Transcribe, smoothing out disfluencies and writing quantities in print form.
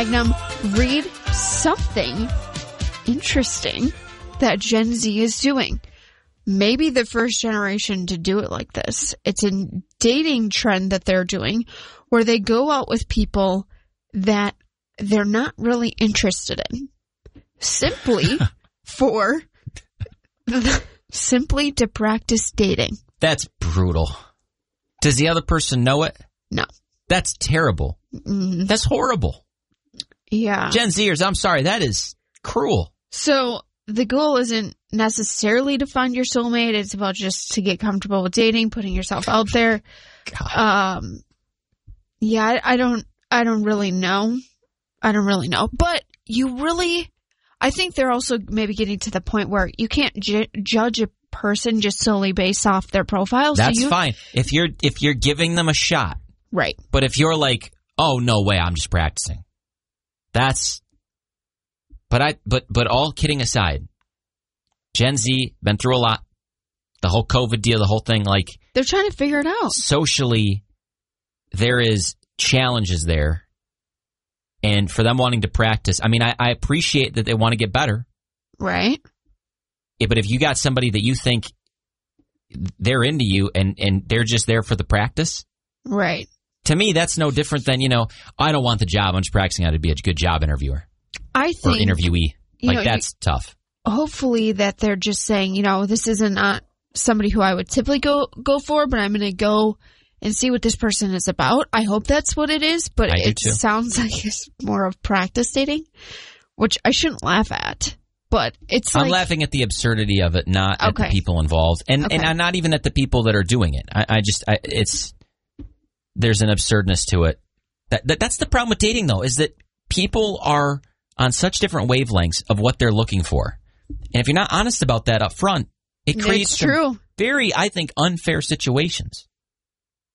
Magnum, read something interesting that Gen Z is doing. Maybe the first generation to do it like this. It's a dating trend that they're doing where they go out with people that they're not really interested in. Simply to practice dating. That's brutal. Does the other person know it? No. That's terrible. Mm. That's horrible. Yeah. Gen Zers, I'm sorry, that is cruel. So the goal isn't necessarily to find your soulmate. It's about just to get comfortable with dating, putting yourself out there. God. Yeah, I don't really know. But I think they're also maybe getting to the point where you can't judge a person just solely based off their profile. That's fine. If you're giving them a shot. Right. But if you're like, oh, no way, I'm just practicing. But all kidding aside, Gen Z, been through a lot. The whole COVID deal, the whole thing, like. They're trying to figure it out. Socially, there is challenges there. And for them wanting to practice, I mean, I appreciate that they want to get better. Right. Yeah, but if you got somebody that you think they're into you and they're just there for the practice. Right. To me, that's no different than, I don't want the job. I'm just practicing how to be a good job interviewer. I think. Or interviewee. That's tough. Hopefully that they're just saying, this isn't not somebody who I would typically go for, but I'm going to go and see what this person is about. I hope that's what it is, but it sounds like it's more of practice dating, which I shouldn't laugh at. But it's I'm laughing at the absurdity of it, not at the people involved. And not even at the people that are doing it. There's an absurdness to it. That's the problem with dating, though, is that people are on such different wavelengths of what they're looking for. And if you're not honest about that up front, it creates some very, I think, unfair situations.